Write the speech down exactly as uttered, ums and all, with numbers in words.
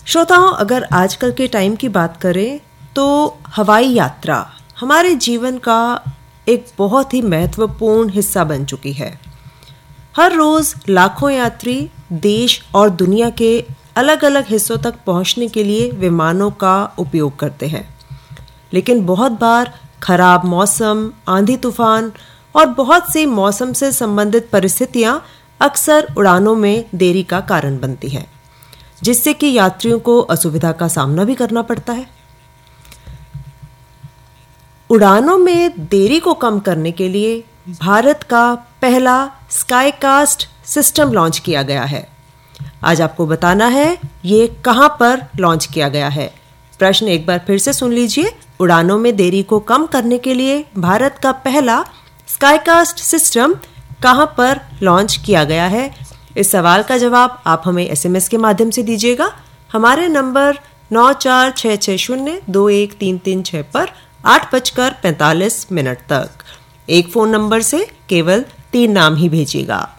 श्रोताओं, अगर आजकल के टाइम की बात करें तो हवाई यात्रा हमारे जीवन का एक बहुत ही महत्वपूर्ण हिस्सा बन चुकी है। हर रोज लाखों यात्री देश और दुनिया के अलग अलग हिस्सों तक पहुंचने के लिए विमानों का उपयोग करते हैं, लेकिन बहुत बार खराब मौसम, आंधी तूफान और बहुत सी मौसम से संबंधित परिस्थितियां अक्सर उड़ानों में देरी का कारण बनती हैं, जिससे कि यात्रियों को असुविधा का सामना भी करना पड़ता है। उड़ानों में देरी को कम करने के लिए भारत का पहला स्काईकास्ट सिस्टम लॉन्च किया गया है। आज आपको बताना है ये कहां पर लॉन्च किया गया है। प्रश्न एक बार फिर से सुन लीजिए। उड़ानों में देरी को कम करने के लिए भारत का पहला स्काईकास्ट सिस्टम कहां पर लॉन्च किया गया है? इस सवाल का जवाब आप हमें एसएमएस के माध्यम से दीजिएगा हमारे नंबर नौ चार छः छः शून्य दो एक तीन तीन छः पर आठ बजकर पैंतालीस मिनट तक। एक फोन नंबर से केवल तीन नाम ही भेजिएगा।